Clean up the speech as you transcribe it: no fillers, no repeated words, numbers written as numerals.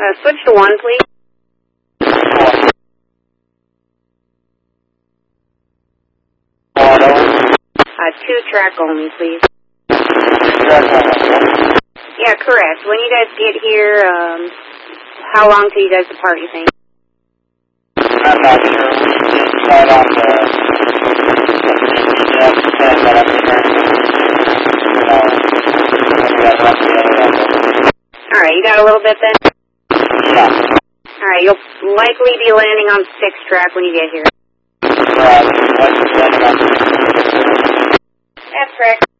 Switch to 1, please. 2-track only, please. Yeah, correct. When you guys get here, how long till you guys depart, you think? I'm not sure. We did start on the 10, but I'm Alright, you got a little bit then? Yeah. Alright, you'll likely be landing on 6-track when you get here. Likely landing on 6. That's correct.